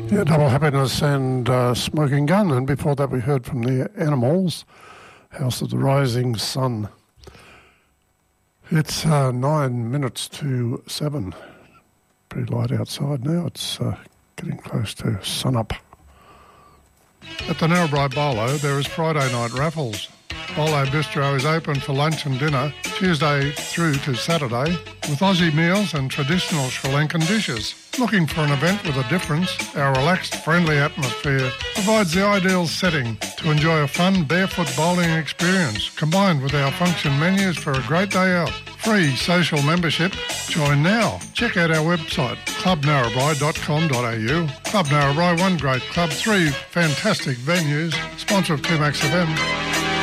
Yeah, Double Happiness and Smoking Gun. And before that we heard from the Animals, House of the Rising Sun. It's 9 minutes to 7. Pretty light outside now. It's getting close to sunup. At the Narrabri Bolo, there is Friday night raffles. Bolo Bistro is open for lunch and dinner Tuesday through to Saturday with Aussie meals and traditional Sri Lankan dishes. Looking for an event with a difference? Our relaxed, friendly atmosphere provides the ideal setting to enjoy a fun barefoot bowling experience combined with our function menus for a great day out. Free social membership. Join now. Check out our website, clubnarrabri.com.au. Club Narrabri, one great club, 3 fantastic venues. Sponsor of 2Max FM.